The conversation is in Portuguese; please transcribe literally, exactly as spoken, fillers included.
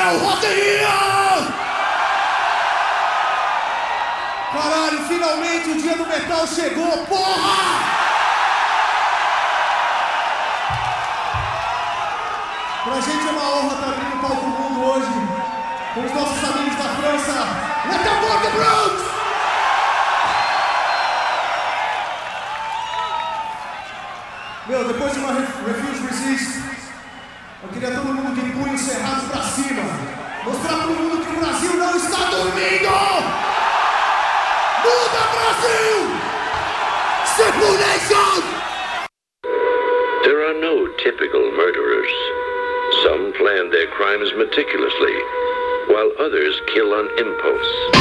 é o Roteria! Caralho, finalmente o dia do metal chegou, porra! Pra gente é uma honra estar abrindo o palco mundo hoje com os nossos amigos da França. Let them walk the Bronx! Meu, depois de uma Refuse Resist, eu queria todo mundo de punho cerrado pra cima. Mostrar pro mundo que o Brasil não está dormindo! Muda Brasil! Simple Nation! There are no typical murderers. Some plan their crimes meticulously, while others kill on impulse.